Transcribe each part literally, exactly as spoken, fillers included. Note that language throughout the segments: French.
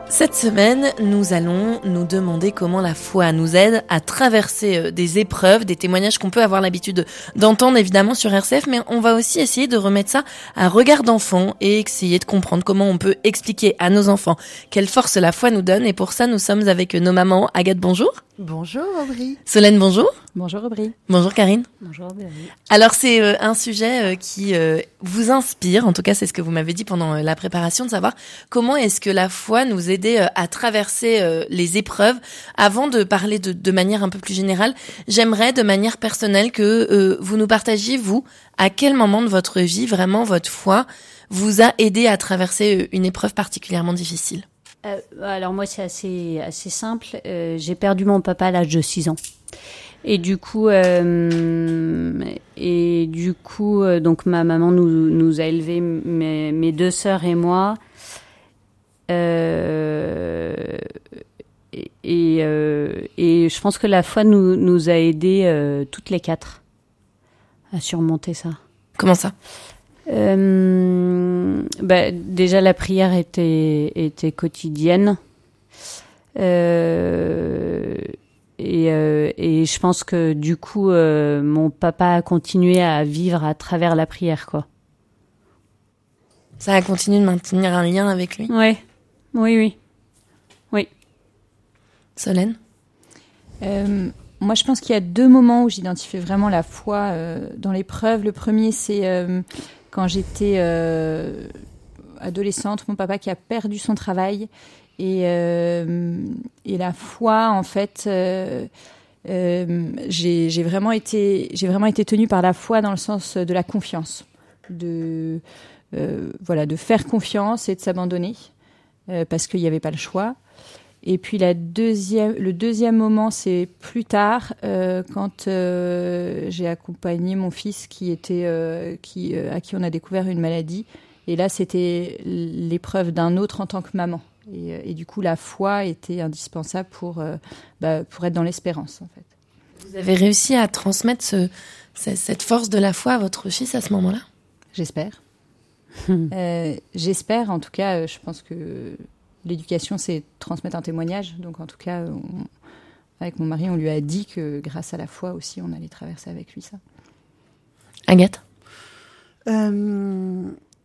Cette semaine, nous allons nous demander comment la foi nous aide à traverser des épreuves, des témoignages qu'on peut avoir l'habitude d'entendre évidemment sur R C F, mais on va aussi essayer de remettre ça à regard d'enfant et essayer de comprendre comment on peut expliquer à nos enfants quelle force la foi nous donne. Et pour ça, nous sommes avec nos mamans. Agathe, bonjour. Bonjour Aubry. Solène, bonjour. Bonjour Aubry. Bonjour Karine. Bonjour Aubry. Alors c'est euh, un sujet euh, qui euh, vous inspire, en tout cas c'est ce que vous m'avez dit pendant euh, la préparation, de savoir comment est-ce que la foi nous aidait euh, à traverser euh, les épreuves. Avant de parler de, de manière un peu plus générale, j'aimerais de manière personnelle que euh, vous nous partagiez, vous, à quel moment de votre vie vraiment votre foi vous a aidé à traverser euh, une épreuve particulièrement difficile. Euh, alors moi c'est assez assez simple. Euh, j'ai perdu mon papa à l'âge de six ans. Et du coup, euh, et du coup, euh, donc ma maman nous nous a élevés, mes, mes deux sœurs et moi. Euh, et et, euh, et je pense que la foi nous nous a aidés euh, toutes les quatre à surmonter ça. Comment ça ? Euh, bah, déjà la prière était était quotidienne. Euh, Et, euh, et je pense que du coup, euh, mon papa a continué à vivre à travers la prière, quoi. Ça a continué de maintenir un lien avec lui ? Ouais, oui, oui, oui. Solène ? Euh, moi, je pense qu'il y a deux moments où j'identifie vraiment la foi euh, dans l'épreuve. Le premier, c'est euh, quand j'étais euh, adolescente, mon papa qui a perdu son travail. Et, euh, et la foi, en fait, euh, euh, j'ai, j'ai vraiment été, j'ai vraiment été tenue par la foi dans le sens de la confiance, de, euh, voilà, de faire confiance et de s'abandonner euh, parce qu'il n'y avait pas le choix. Et puis la deuxième, le deuxième moment, c'est plus tard, euh, quand euh, j'ai accompagné mon fils qui était, euh, qui, euh, à qui on a découvert une maladie. Et là, c'était l'épreuve d'un autre en tant que maman. Et, et du coup, la foi était indispensable pour, euh, bah, pour être dans l'espérance, en fait. Vous avez réussi à transmettre ce, cette force de la foi à votre fils à ce moment-là ? J'espère. euh, j'espère, en tout cas, je pense que l'éducation, c'est transmettre un témoignage. Donc, en tout cas, on, avec mon mari, on lui a dit que grâce à la foi aussi, on allait traverser avec lui ça. Agathe ? euh...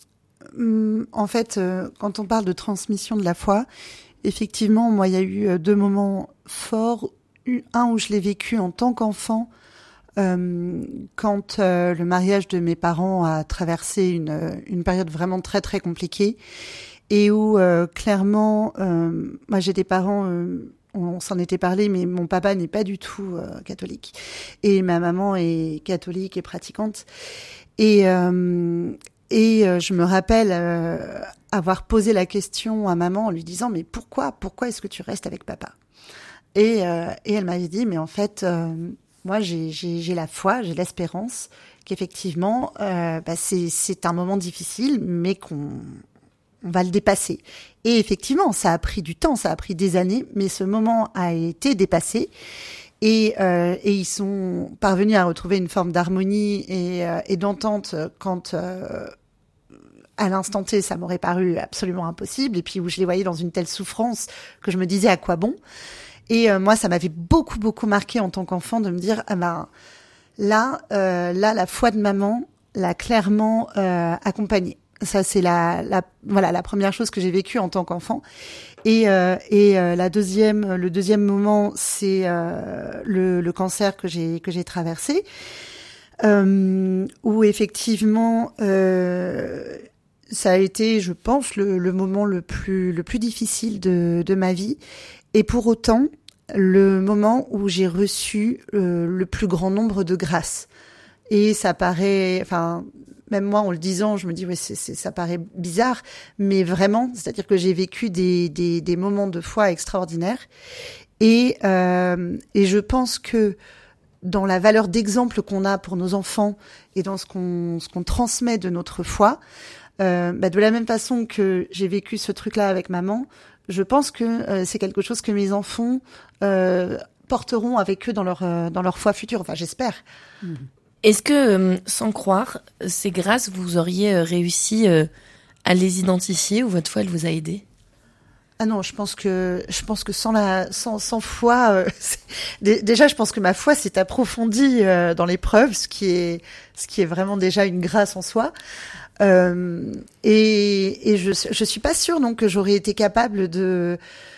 En fait, euh, quand on parle de transmission de la foi, effectivement, moi, il y a eu deux moments forts. Un où je l'ai vécu en tant qu'enfant, euh, quand euh, le mariage de mes parents a traversé une, une période vraiment très, très compliquée, et où, euh, clairement, euh, moi, j'ai des parents... Euh, on s'en était parlé, mais mon papa n'est pas du tout euh, catholique. Et ma maman est catholique et pratiquante. Et... Euh, Et euh, je me rappelle euh, avoir posé la question à maman en lui disant « Mais pourquoi Pourquoi est-ce que tu restes avec papa ?» et, euh, et elle m'avait dit « Mais en fait, euh, moi, j'ai, j'ai, j'ai la foi, j'ai l'espérance qu'effectivement, euh, bah, c'est, c'est un moment difficile, mais qu'on on va le dépasser. » Et effectivement, ça a pris du temps, ça a pris des années, mais ce moment a été dépassé. Et, euh, et ils sont parvenus à retrouver une forme d'harmonie et, euh, et d'entente quand, euh, à l'instant T, ça m'aurait paru absolument impossible. Et puis où je les voyais dans une telle souffrance que je me disais à quoi bon. Et euh, moi, ça m'avait beaucoup, beaucoup marqué en tant qu'enfant de me dire, ah ben, là, euh, là, la foi de maman l'a clairement euh, accompagnée. Ça, c'est la, la, voilà, la première chose que j'ai vécue en tant qu'enfant. Et, euh, et euh, la deuxième, le deuxième moment, c'est euh, le, le cancer que j'ai que j'ai traversé, euh, où effectivement, euh, ça a été, je pense, le, le moment le plus le plus difficile de de ma vie. Et pour autant, le moment où j'ai reçu euh, le plus grand nombre de grâces. Et ça paraît, enfin. Même moi, en le disant, je me dis, ouais, c'est, c'est, ça paraît bizarre, mais vraiment, c'est-à-dire que j'ai vécu des, des, des moments de foi extraordinaires. Et, euh, et je pense que dans la valeur d'exemple qu'on a pour nos enfants et dans ce qu'on, ce qu'on transmet de notre foi, euh, bah, de la même façon que j'ai vécu ce truc-là avec maman, je pense que euh, c'est quelque chose que mes enfants euh, porteront avec eux dans leur, euh, dans leur foi future. Enfin, j'espère. Mmh. Est-ce que, euh, sans croire, ces grâces, vous auriez euh, réussi euh, à les identifier ou votre foi, elle vous a aidé ? Ah non, je pense que je pense que sans la sans sans foi, euh, d- déjà je pense que ma foi s'est approfondie euh, dans l'épreuve, ce qui est ce qui est vraiment déjà une grâce en soi. Euh, et et je je suis pas sûre donc que j'aurais été capable de.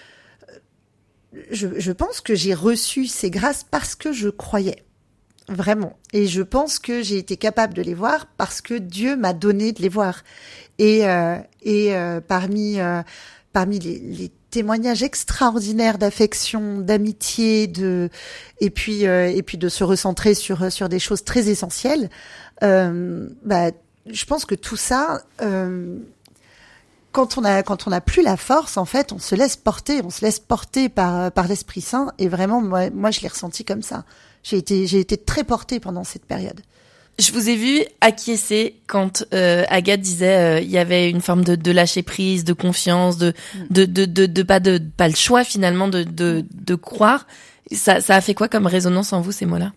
Je je pense que j'ai reçu ces grâces parce que je croyais. Vraiment. Et je pense que j'ai été capable de les voir parce que Dieu m'a donné de les voir. Et, euh, et euh, parmi, euh, parmi les, les témoignages extraordinaires d'affection, d'amitié, de, et puis, euh, et puis de se recentrer sur, sur des choses très essentielles, euh, bah, je pense que tout ça, euh, quand on a, quand on n'a plus la force, en fait, on se laisse porter, on se laisse porter par, par l'Esprit Saint. Et vraiment, moi, moi, je l'ai ressenti comme ça. J'ai été, j'ai été très portée pendant cette période. Je vous ai vu acquiescer quand euh, Agathe disait il euh, y avait une forme de, de lâcher prise, de confiance, de de de de, de pas de pas le choix finalement de de de croire. Ça ça a fait quoi comme résonance en vous ces mots-là?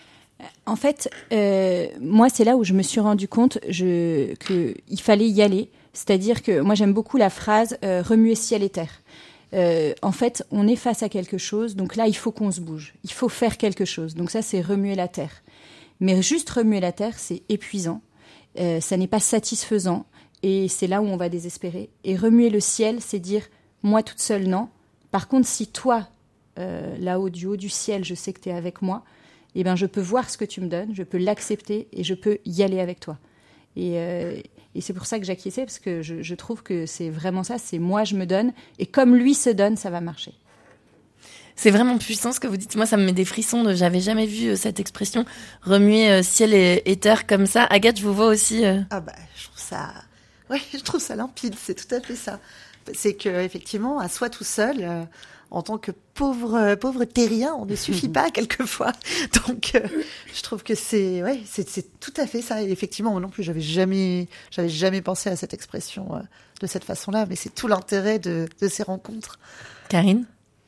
En fait, euh, moi c'est là où je me suis rendu compte je que il fallait y aller. C'est-à-dire que moi j'aime beaucoup la phrase euh, remuer ciel et terre. Euh, en fait, on est face à quelque chose, donc là il faut qu'on se bouge, il faut faire quelque chose. Donc ça c'est remuer la terre. Mais juste remuer la terre, c'est épuisant, euh, ça n'est pas satisfaisant, et c'est là où on va désespérer. Et remuer le ciel, c'est dire, moi toute seule, non. Par contre, si toi, euh, là-haut, du haut du ciel, je sais que tu es avec moi, eh ben, je peux voir ce que tu me donnes, je peux l'accepter, et je peux y aller avec toi. Et, euh, et c'est pour ça que j'acquiesçais, parce que je, je trouve que c'est vraiment ça, c'est moi, je me donne, et comme lui se donne, ça va marcher. C'est vraiment puissant ce que vous dites. Moi, ça me met des frissons. De, j'avais jamais vu euh, cette expression remuer euh, ciel et, et terre comme ça. Agathe, je vous vois aussi. Euh... Ah bah, je trouve ça, ouais, je trouve ça limpide. C'est tout à fait ça. C'est que effectivement, à soi tout seul, euh, en tant que pauvre euh, pauvre terrien, on ne suffit pas quelquefois. Donc, euh, je trouve que c'est, ouais, c'est c'est tout à fait ça. Et effectivement, moi non plus, j'avais jamais, j'avais jamais pensé à cette expression euh, de cette façon-là. Mais c'est tout l'intérêt de de ces rencontres. Karine.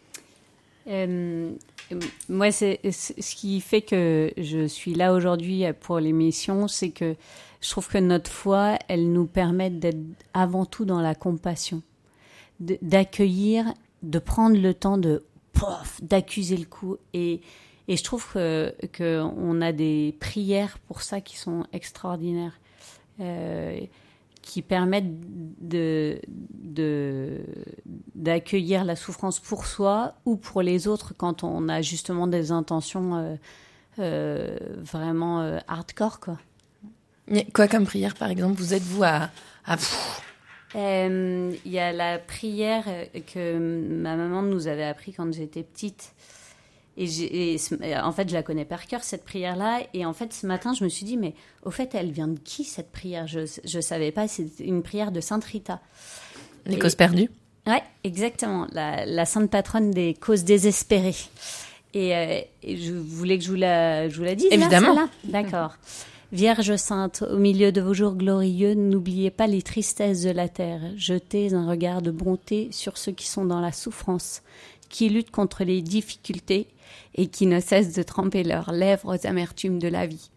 Euh, moi, c'est, c'est ce qui fait que je suis là aujourd'hui pour l'émission, c'est que je trouve que notre foi, elle nous permet d'être avant tout dans la compassion, de, d'accueillir, de prendre le temps de pof, d'accuser le coup. Et, et je trouve que, que on a des prières pour ça qui sont extraordinaires. Euh, qui permettent de, de, d'accueillir la souffrance pour soi ou pour les autres quand on a justement des intentions euh, euh, vraiment euh, hardcore, quoi. Quoi comme prière, par exemple? Vous êtes-vous à... à... Il euh, y a la prière que ma maman nous avait appris quand j'étais petite. Et, j'ai, et en fait, je la connais par cœur, cette prière-là. Et en fait, ce matin, je me suis dit, mais au fait, elle vient de qui, cette prière? Je ne savais pas, c'est une prière de Sainte Rita. Les et, causes perdues? Oui, exactement. La, la sainte patronne des causes désespérées. Et, euh, et je voulais que je vous la, je vous la dise. Évidemment. Là, d'accord. Vierge sainte, au milieu de vos jours glorieux, n'oubliez pas les tristesses de la terre. Jetez un regard de bonté sur ceux qui sont dans la souffrance, qui luttent contre les difficultés et qui ne cessent de tremper leurs lèvres aux amertumes de la vie.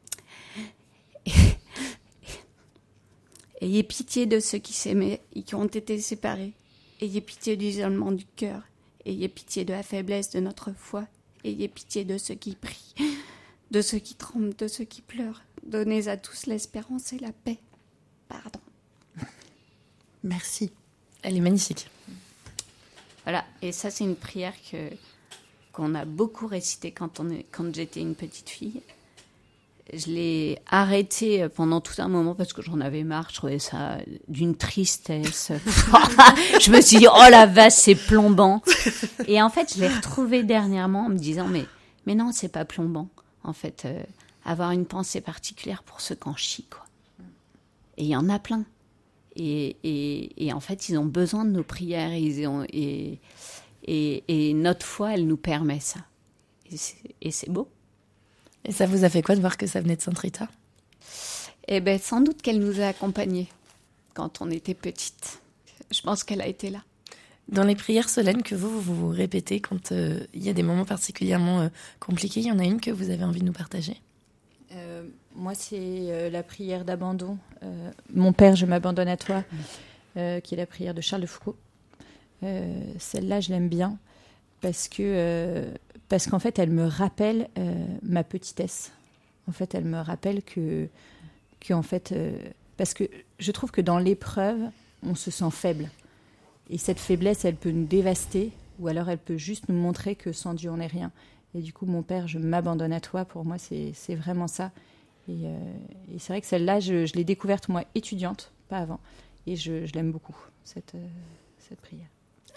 Ayez pitié de ceux qui s'aimaient et qui ont été séparés. Ayez pitié du isolement du cœur. Ayez pitié de la faiblesse de notre foi. Ayez pitié de ceux qui prient, de ceux qui tremblent, de ceux qui pleurent. Donnez à tous l'espérance et la paix. Pardon. Merci. Elle est magnifique. Voilà, et ça c'est une prière que, qu'on a beaucoup récitée quand, on est, quand j'étais une petite fille. Je l'ai arrêtée pendant tout un moment parce que j'en avais marre, je trouvais ça d'une tristesse. Je me suis dit, oh la vache, c'est plombant. Et en fait, je l'ai retrouvée dernièrement en me disant, mais, mais non, c'est pas plombant. En fait, euh, avoir une pensée particulière pour ceux qui en chient, quoi. Et il y en a plein. Et, et, et en fait, ils ont besoin de nos prières ils ont, et, et, et notre foi, elle nous permet ça. Et c'est, et c'est beau. Et ça vous a fait quoi de voir que ça venait de Sainte Rita? Eh bien, sans doute qu'elle nous a accompagnés quand on était petite. Je pense qu'elle a été là. Dans les prières solennelles que vous, vous, vous répétez quand il euh, y a des moments particulièrement euh, compliqués, il y en a une que vous avez envie de nous partager? Euh, moi, c'est euh, la prière d'abandon. Euh, Mon Père, je m'abandonne à toi, euh, qui est la prière de Charles de Foucault. Euh, celle-là, je l'aime bien parce que euh, parce qu'en fait, elle me rappelle euh, ma petitesse. En fait, elle me rappelle que que en fait, euh, parce que je trouve que dans l'épreuve, on se sent faible. Et cette faiblesse, elle peut nous dévaster, ou alors elle peut juste nous montrer que sans Dieu, on n'est rien. Et du coup, mon Père, je m'abandonne à toi. Pour moi, c'est, c'est vraiment ça. Et, euh, et c'est vrai que celle-là, je, je l'ai découverte, moi, étudiante, pas avant. Et je, je l'aime beaucoup, cette, euh, cette prière. Agathe ?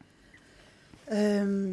euh,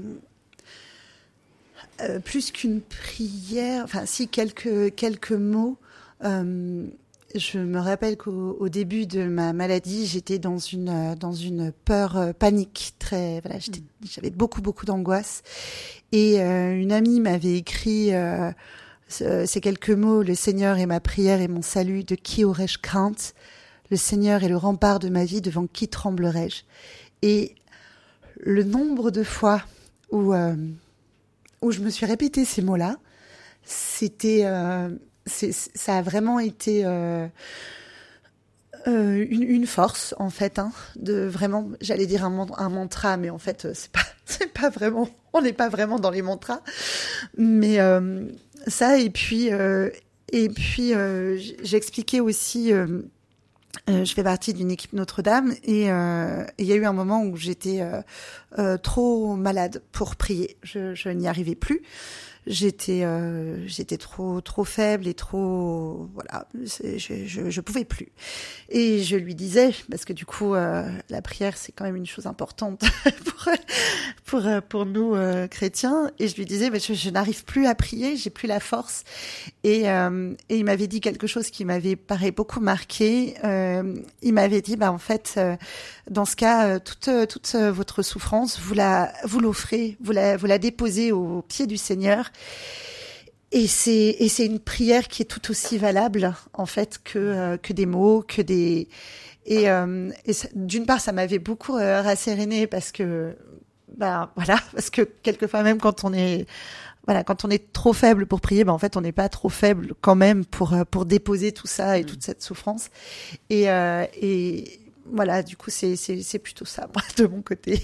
euh, Plus qu'une prière, enfin, si, quelques, quelques mots. Euh, Je me rappelle qu'au au début de ma maladie, j'étais dans une dans une peur euh, panique très voilà, j'étais, j'avais beaucoup beaucoup d'angoisse et euh, une amie m'avait écrit euh, ce, ces quelques mots: le Seigneur est ma prière et mon salut, de qui aurais-je crainte? Le Seigneur est le rempart de ma vie, devant qui tremblerais-je? Et le nombre de fois où euh, où je me suis répété ces mots-là, c'était euh, C'est, ça a vraiment été euh, euh, une, une force, en fait, hein, de vraiment, j'allais dire un, un mantra, mais en fait, c'est pas, c'est pas vraiment, on n'est pas vraiment dans les mantras. Mais euh, ça, et puis, euh, et puis euh, j'expliquais aussi, euh, euh, je fais partie d'une équipe Notre-Dame, et euh, il y a eu un moment où j'étais euh, euh, trop malade pour prier. Je, je n'y arrivais plus. J'étais, euh, j'étais trop, trop faible et trop, voilà, je, je, je pouvais plus. Et je lui disais, parce que du coup, euh, la prière, c'est quand même une chose importante pour, pour, pour nous euh, chrétiens. Et je lui disais, mais je, je n'arrive plus à prier, j'ai plus la force. Et, euh, et il m'avait dit quelque chose qui m'avait pareil beaucoup marqué. Euh, il m'avait dit, bah en fait, euh, dans ce cas, toute, toute votre souffrance, vous la, vous l'offrez, vous la, vous la déposez aux pieds du Seigneur. Et c'est et c'est une prière qui est tout aussi valable en fait que euh, que des mots, que des et, euh, et ça, d'une part ça m'avait beaucoup euh, rassérénée parce que ben voilà parce que quelquefois même quand on est voilà quand on est trop faible pour prier, ben en fait on n'est pas trop faible quand même pour pour déposer tout ça et toute cette souffrance et euh, et voilà du coup c'est c'est c'est plutôt ça moi, de mon côté.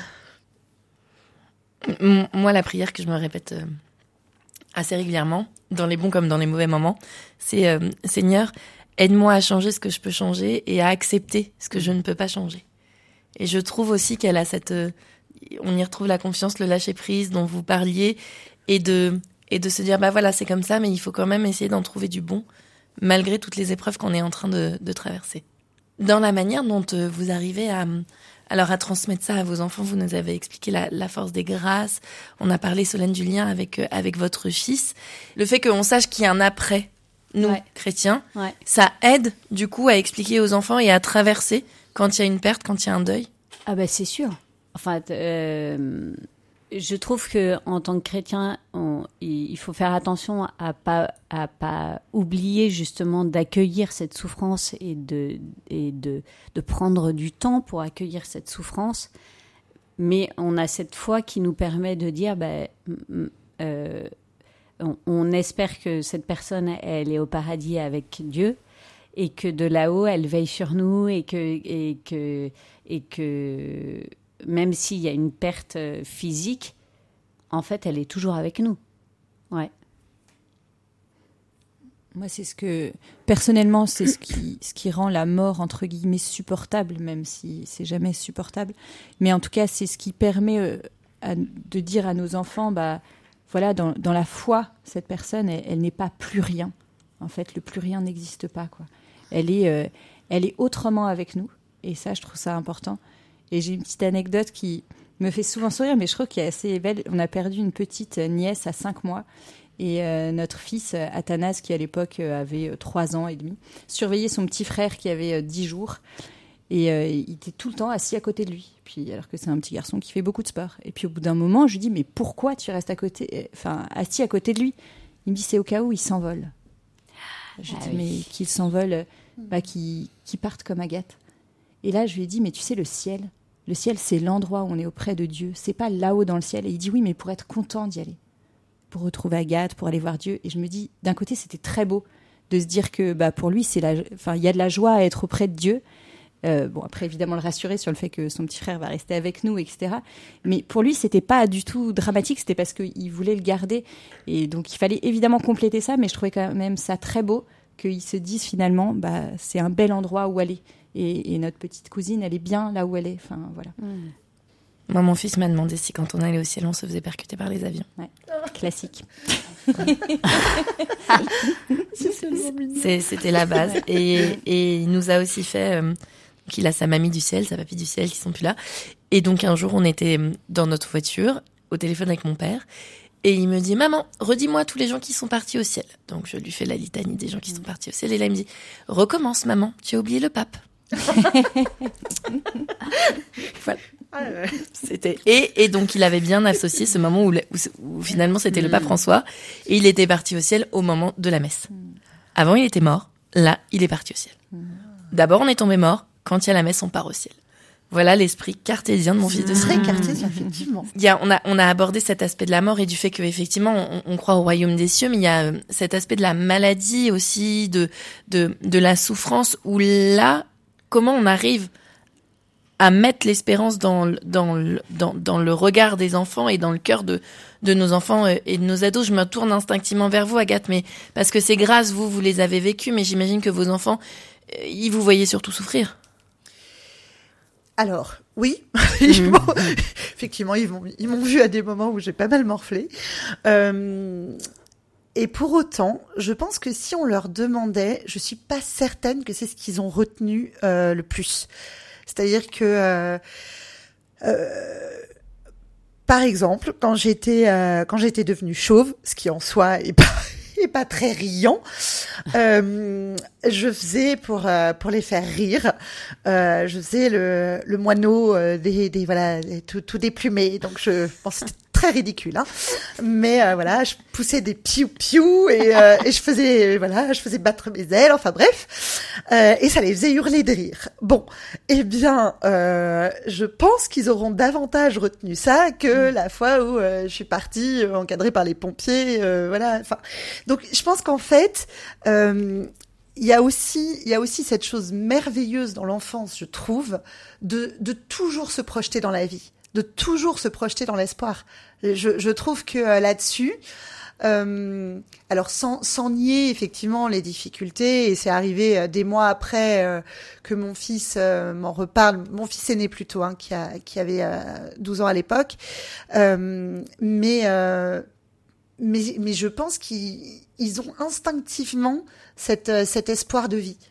Moi la prière que je me répète euh... assez régulièrement, dans les bons comme dans les mauvais moments, c'est euh, Seigneur, aide-moi à changer ce que je peux changer et à accepter ce que je ne peux pas changer. Et je trouve aussi qu'elle a cette, euh, on y retrouve la confiance, le lâcher prise dont vous parliez, et de et de se dire bah voilà c'est comme ça, mais il faut quand même essayer d'en trouver du bon malgré toutes les épreuves qu'on est en train de, de traverser. Dans la manière dont euh, vous arrivez à Alors, à transmettre ça à vos enfants, vous nous avez expliqué la, la force des grâces. On a parlé, Solène, du lien avec, euh, avec votre fils. Le fait qu'on sache qu'il y a un après, nous, ouais. chrétiens, ouais. ça aide, du coup, à expliquer aux enfants et à traverser quand il y a une perte, quand il y a un deuil. Ah ben, c'est sûr. Enfin, euh, je trouve que en tant que chrétien, on, il faut faire attention à pas à pas oublier justement d'accueillir cette souffrance et de et de de prendre du temps pour accueillir cette souffrance. Mais on a cette foi qui nous permet de dire, ben, euh, on, on espère que cette personne, elle est au paradis avec Dieu et que de là-haut, elle veille sur nous et que et que et que même s'il y a une perte physique, en fait, elle est toujours avec nous. Ouais. Moi, c'est ce que, personnellement, c'est ce qui, ce qui rend la mort, entre guillemets, supportable, même si c'est jamais supportable. Mais en tout cas, c'est ce qui permet euh, à, de dire à nos enfants, bah, voilà, dans, dans la foi, cette personne, elle, elle n'est pas plus rien. En fait, le plus rien n'existe pas, quoi. Elle est, euh, elle est autrement avec nous. Et ça, je trouve ça important. Et j'ai une petite anecdote qui me fait souvent sourire, mais je trouve qu'elle est assez belle. On a perdu une petite nièce à cinq mois. Et euh, notre fils, Athanas, qui à l'époque avait trois ans et demi, surveillait son petit frère qui avait dix jours. Et euh, il était tout le temps assis à côté de lui. Puis, alors que c'est un petit garçon qui fait beaucoup de sport. Et puis au bout d'un moment, je lui dis, mais pourquoi tu restes à côté, enfin, assis à côté de lui? Il me dit, c'est au cas où il s'envole. Je lui ah dis, oui. mais qu'il s'envole, bah, qu'il, qu'il parte comme Agathe. Et là, je lui ai dit, mais tu sais, le ciel, le ciel, c'est l'endroit où on est auprès de Dieu. C'est pas là-haut dans le ciel. Et il dit, oui, mais pour être content d'y aller, pour retrouver Agathe, pour aller voir Dieu. Et je me dis, d'un côté, c'était très beau de se dire que bah, pour lui, c'est la... enfin, il y a de la joie à être auprès de Dieu. Euh, bon, après, évidemment, le rassurer sur le fait que son petit frère va rester avec nous, et cetera. Mais pour lui, c'était pas du tout dramatique, c'était parce qu'il voulait le garder. Et donc, il fallait évidemment compléter ça, mais je trouvais quand même ça très beau qu'ils se disent finalement, bah, c'est un bel endroit où aller. Et, et notre petite cousine, elle est bien là où elle est. Enfin, voilà. Mmh. Moi, mon fils m'a demandé si quand on allait au ciel, on se faisait percuter par les avions. Ouais. Classique. C'est, c'était la base. Et, et il nous a aussi fait... Euh, qu'il a sa mamie du ciel, sa papy du ciel qui sont plus là. Et donc, un jour, on était dans notre voiture, au téléphone avec mon père. Et il me dit, maman, redis-moi tous les gens qui sont partis au ciel. Donc, je lui fais la litanie des gens qui sont partis au ciel. Et là, il me dit, recommence, maman, tu as oublié le pape. Voilà. C'était et et donc il avait bien associé ce moment où, où, où finalement c'était mmh. le pape François et il était parti au ciel au moment de la messe. Mmh. Avant il était mort, là il est parti au ciel. Mmh. D'abord on est tombé mort, quand il y a la messe on part au ciel. Voilà l'esprit cartésien de mon fils de très cartésien effectivement. Il y a on a on a abordé cet aspect de la mort et du fait que effectivement on, on croit au royaume des cieux, mais il y a cet aspect de la maladie aussi, de de de la souffrance où là comment on arrive à mettre l'espérance dans, dans, dans, dans le regard des enfants et dans le cœur de, de nos enfants et de nos ados. Je me tourne instinctivement vers vous, Agathe, mais parce que ces grâces, vous, vous les avez vécues, mais j'imagine que vos enfants, ils vous voyaient surtout souffrir. Alors, oui, ils m'ont, effectivement, ils m'ont, ils m'ont vu à des moments où j'ai pas mal morflé. Euh, et pour autant, je pense que si on leur demandait, je suis pas certaine que c'est ce qu'ils ont retenu euh, le plus. C'est-à-dire que, euh, euh, par exemple, quand j'étais euh, quand j'étais devenue chauve, ce qui en soi est pas est pas très riant, euh, je faisais pour euh, pour les faire rire, euh, je faisais le le moineau euh, des des voilà des, tout tout déplumé. Donc je bon, c'était très ridicule, hein. Mais euh, voilà, je poussais des piou piou et euh, et je faisais voilà, je faisais battre mes ailes. Enfin bref, euh, et ça les faisait hurler de rire. Bon, eh bien, euh, je pense qu'ils auront davantage retenu ça que mmh. la fois où euh, je suis partie euh, encadrée par les pompiers. Euh, voilà. Enfin, donc je pense qu'en fait. Euh, Il y a aussi, il y a aussi cette chose merveilleuse dans l'enfance, je trouve, de, de toujours se projeter dans la vie, de toujours se projeter dans l'espoir. Je, je trouve que euh, là-dessus, euh, alors sans, sans nier effectivement les difficultés, et c'est arrivé euh, des mois après euh, que mon fils euh, m'en reparle, mon fils aîné plutôt, hein, qui a, qui avait euh, douze ans à l'époque, euh, mais, euh, mais, mais je pense qu'ils ils ont instinctivement Cette, euh, cet espoir de vie.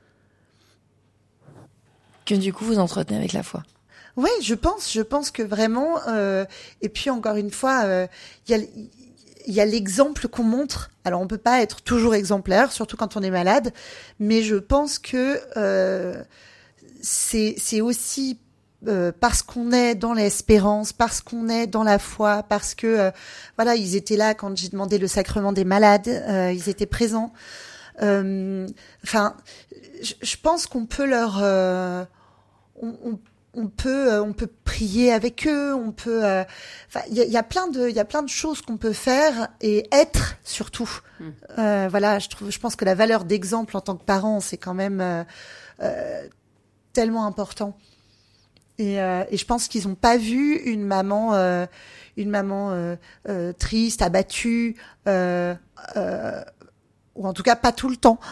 Que du coup, vous entretenez avec la foi. Oui, je pense, je pense que vraiment, euh, et puis encore une fois, il euh, y a, il y a l'exemple qu'on montre. Alors, on peut pas être toujours exemplaire, surtout quand on est malade, mais je pense que euh, c'est, c'est aussi euh, parce qu'on est dans l'espérance, parce qu'on est dans la foi, parce que, euh, voilà, ils étaient là quand j'ai demandé le sacrement des malades, euh, ils étaient présents. Euh, enfin, je, je pense qu'on peut leur, euh, on, on, on peut, euh, on peut prier avec eux, on peut, enfin, euh, il y a, y a plein de, il y a plein de choses qu'on peut faire et être surtout. Mmh. Euh, voilà, je trouve, je pense que la valeur d'exemple en tant que parent, c'est quand même euh, euh, tellement important. Et, euh, et je pense qu'ils n'ont pas vu une maman, euh, une maman euh, euh, triste, abattue. Euh, euh, ou en tout cas pas tout le temps.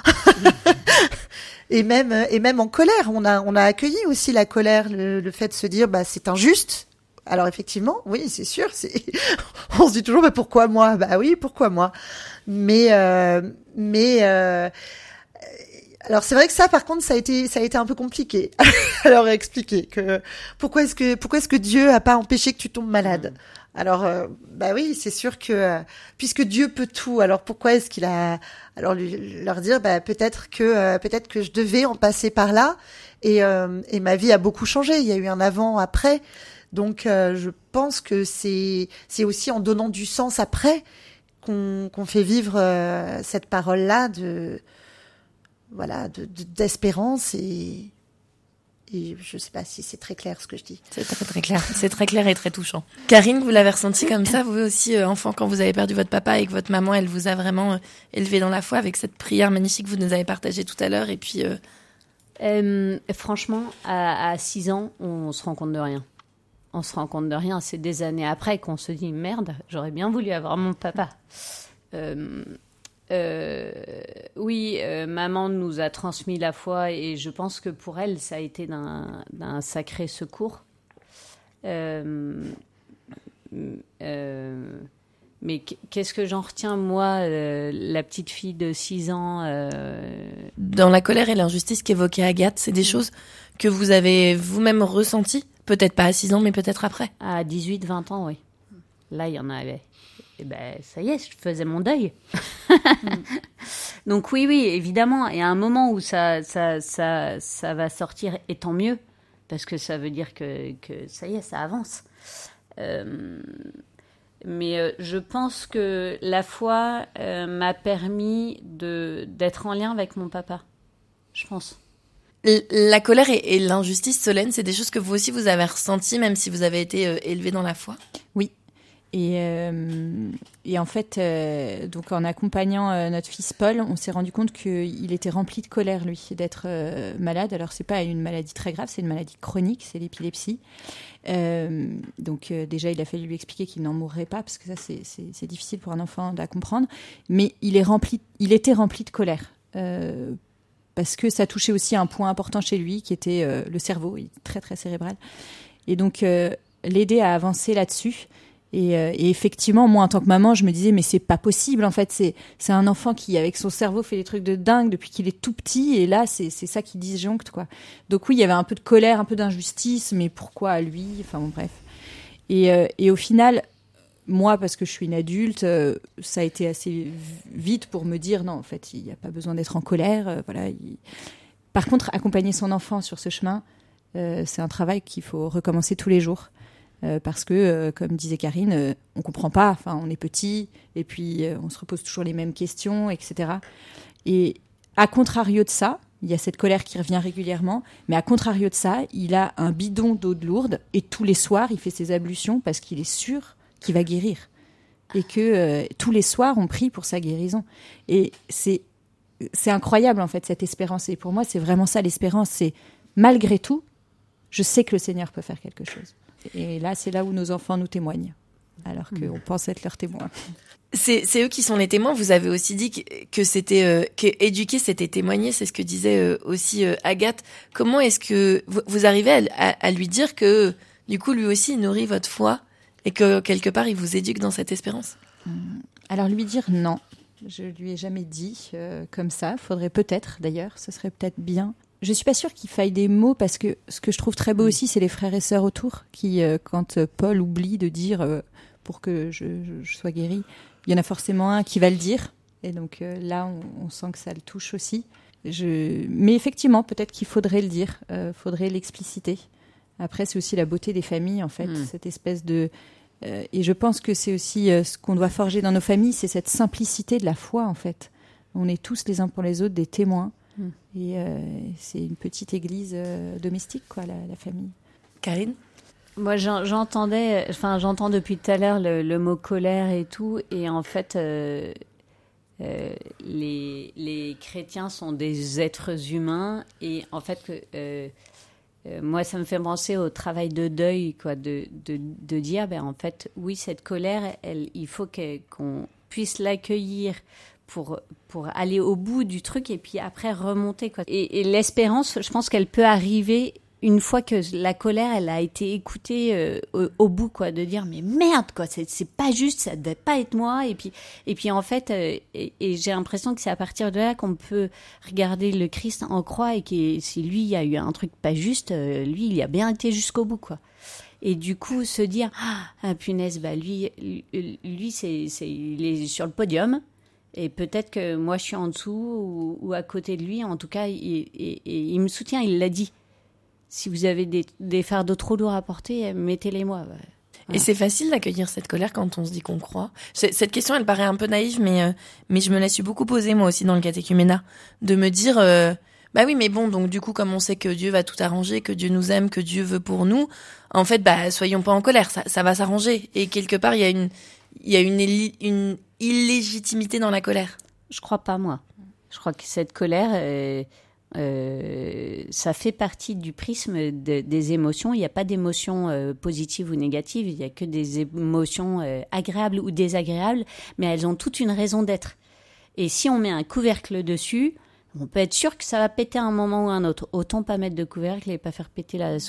et même et même en colère, on a on a accueilli aussi la colère, le, le fait de se dire bah c'est injuste. Alors effectivement, oui, c'est sûr, c'est on se dit toujours mais pourquoi moi ? Bah oui, pourquoi moi ? Mais euh, mais euh... alors c'est vrai que ça par contre ça a été ça a été un peu compliqué. Alors expliquer que pourquoi est-ce que pourquoi est-ce que Dieu a pas empêché que tu tombes malade ? Mmh. Alors, euh, bah oui, c'est sûr que euh, puisque Dieu peut tout, alors pourquoi est-ce qu'il a alors lui, leur dire bah peut-être que euh, peut-être que je devais en passer par là et euh, et ma vie a beaucoup changé. Il y a eu un avant après, donc euh, je pense que c'est c'est aussi en donnant du sens après qu'on qu'on fait vivre euh, cette parole-là de voilà de, de d'espérance et Et je ne sais pas si c'est très clair ce que je dis. C'est très très clair. C'est très clair et très touchant. Karine, vous l'avez ressenti comme ça, vous aussi, euh, enfant, quand vous avez perdu votre papa et que votre maman, elle vous a vraiment euh, élevé dans la foi avec cette prière magnifique que vous nous avez partagée tout à l'heure. Et puis, euh, Euh, franchement, à six ans, on se rend compte de rien. On se rend compte de rien. C'est des années après qu'on se dit merde, j'aurais bien voulu avoir mon papa. Euh, euh, oui, euh, maman nous a transmis la foi et je pense que pour elle, ça a été d'un, d'un sacré secours. Euh, euh, mais qu'est-ce que j'en retiens, moi, euh, la petite fille de six ans euh... Dans la colère et l'injustice qu'évoquait Agathe, c'est des choses que vous avez vous-même ressenties? Peut-être pas à six ans, mais peut-être après. À dix-huit, vingt ans, oui. Là, il y en avait. Et ben, ça y est, je faisais mon deuil. Donc oui, oui, évidemment. Et à un moment où ça, ça, ça, ça va sortir, et tant mieux, parce que ça veut dire que, que ça y est, ça avance. Euh... Mais euh, je pense que la foi euh, m'a permis de, d'être en lien avec mon papa. Je pense. La colère et, et l'injustice, Solène, c'est des choses que vous aussi vous avez ressenties, même si vous avez été euh, élevée dans la foi? Oui. Et, euh, et en fait, euh, donc en accompagnant euh, notre fils Paul, on s'est rendu compte qu'il était rempli de colère, lui, d'être euh, malade. Alors, c'est pas une maladie très grave, c'est une maladie chronique, c'est l'épilepsie. Euh, donc, euh, déjà, il a fallu lui expliquer qu'il n'en mourrait pas, parce que ça, c'est, c'est, c'est difficile pour un enfant à comprendre. Mais il, est rempli, il était rempli de colère. Euh, parce que ça touchait aussi un point important chez lui, qui était euh, le cerveau, il est très, très cérébral. Et donc, euh, l'aider à avancer là-dessus. Et, euh, et effectivement, moi, en tant que maman, je me disais, mais c'est pas possible, en fait. C'est, c'est un enfant qui, avec son cerveau, fait des trucs de dingue depuis qu'il est tout petit. Et là, c'est, c'est ça qui disjoncte, quoi. Donc oui, il y avait un peu de colère, un peu d'injustice, mais pourquoi à lui? Enfin, bon, bref. Et, euh, et au final, moi, parce que je suis une adulte, euh, ça a été assez vite pour me dire, non, en fait, il n'y a pas besoin d'être en colère. Euh, voilà. Il... Par contre, accompagner son enfant sur ce chemin, euh, c'est un travail qu'il faut recommencer tous les jours. Euh, parce que, euh, comme disait Karine, euh, on comprend pas, enfin, on est petit, et puis euh, on se repose toujours les mêmes questions, et cetera. Et à contrario de ça, il y a cette colère qui revient régulièrement, mais à contrario de ça, il a un bidon d'eau de Lourdes, et tous les soirs, il fait ses ablutions parce qu'il est sûr qu'il va guérir. Et que euh, tous les soirs, on prie pour sa guérison. Et c'est, c'est incroyable, en fait, cette espérance. Et pour moi, c'est vraiment ça, l'espérance. C'est, malgré tout, je sais que le Seigneur peut faire quelque chose. Et là, c'est là où nos enfants nous témoignent, alors qu'on mmh. pense être leurs témoins. C'est, c'est eux qui sont les témoins. Vous avez aussi dit que, que c'était euh, que éduquer, c'était témoigner. C'est ce que disait euh, aussi euh, Agathe. Comment est-ce que vous, vous arrivez à, à, à lui dire que, du coup, lui aussi, il nourrit votre foi et que, quelque part, il vous éduque dans cette espérance? Alors, lui dire non. Je lui ai jamais dit euh, comme ça. Faudrait peut-être, d'ailleurs. Ce serait peut-être bien. Je suis pas sûre qu'il faille des mots, parce que ce que je trouve très beau aussi, c'est les frères et sœurs autour qui, euh, quand Paul oublie de dire euh, pour que je, je, je sois guérie, il y en a forcément un qui va le dire. Et donc euh, là, on, on sent que ça le touche aussi. Je... Mais effectivement, peut-être qu'il faudrait le dire, euh, faudrait l'expliciter. Après, c'est aussi la beauté des familles, en fait, mmh. cette espèce de... Euh, et je pense que c'est aussi euh, ce qu'on doit forger dans nos familles, c'est cette simplicité de la foi, en fait. On est tous les uns pour les autres des témoins. Mmh. Et euh, c'est une petite église euh, domestique, quoi, la, la famille. Karine? Moi, j'en, j'entendais, enfin, j'entends depuis tout à l'heure le, le mot colère et tout, et en fait, euh, euh, les, les chrétiens sont des êtres humains, et en fait, euh, euh, moi, ça me fait penser au travail de deuil, quoi, de, de, de dire, ben, en fait, oui, cette colère, elle, il faut que, qu'on puisse l'accueillir pour, pour aller au bout du truc et puis après remonter, quoi. Et, et l'espérance, je pense qu'elle peut arriver une fois que la colère, elle a été écoutée euh, au, au bout, quoi, de dire mais merde, quoi, c'est, c'est pas juste, ça devait pas être moi. Et puis, et puis en fait, euh, et, et j'ai l'impression que c'est à partir de là qu'on peut regarder le Christ en croix et que si lui, il y a eu un truc pas juste, euh, lui, il a bien été jusqu'au bout, quoi. Et du coup, se dire ah punaise, bah lui, lui, c'est, c'est, il est sur le podium. Et peut-être que moi, je suis en dessous ou, ou à côté de lui. En tout cas, il, il, il, il me soutient, il l'a dit. Si vous avez des, des fardeaux trop lourds à porter, mettez-les-moi. Voilà. Et c'est facile d'accueillir cette colère quand on se dit qu'on croit. Cette question, elle paraît un peu naïve, mais, euh, mais je me la suis beaucoup posée, moi aussi, dans le catéchuménat. De me dire, euh, bah oui, mais bon, donc du coup, comme on sait que Dieu va tout arranger, que Dieu nous aime, que Dieu veut pour nous, en fait, bah soyons pas en colère, ça, ça va s'arranger. Et quelque part, il y a une... Il y a une, une illégitimité dans la colère. Je crois pas, moi. Je crois que cette colère, euh, Euh, ça fait partie du prisme de, des émotions. Il n'y a pas d'émotions euh, positives ou négatives. Il n'y a que des émotions euh, agréables ou désagréables, mais elles ont toute une raison d'être. Et si on met un couvercle dessus, on peut être sûr que ça va péter à un moment ou un autre. Autant pas mettre de couvercle et pas faire péter la,